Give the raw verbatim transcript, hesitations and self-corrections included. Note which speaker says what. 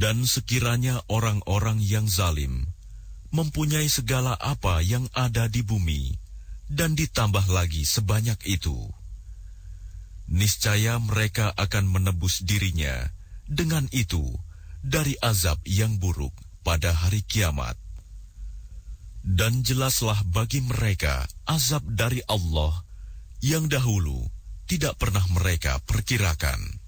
Speaker 1: Dan sekiranya orang-orang yang zalim mempunyai segala apa yang ada di bumi, dan ditambah lagi sebanyak itu, niscaya mereka akan menebus dirinya dengan itu dari azab yang buruk pada hari kiamat. Dan jelaslah bagi mereka azab dari Allah yang dahulu tidak pernah mereka perkirakan.